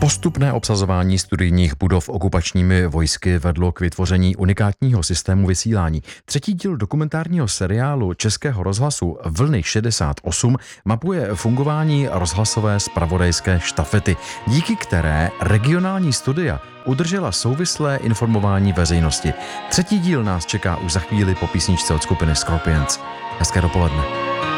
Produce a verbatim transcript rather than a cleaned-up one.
Postupné obsazování studijních budov okupačními vojsky vedlo k vytvoření unikátního systému vysílání. Třetí díl dokumentárního seriálu Českého rozhlasu Vlny šedesát osm mapuje fungování rozhlasové zpravodajské štafety, díky které regionální studia udržela souvislé informování veřejnosti. Třetí díl nás čeká už za chvíli po písničce od skupiny Scorpions. Hezké dopoledne.